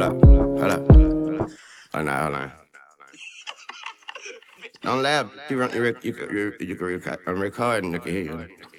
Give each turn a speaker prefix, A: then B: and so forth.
A: Hold up, hold up. Hold on, hold on. Don't laugh. You can, I'm recording. You can hear you.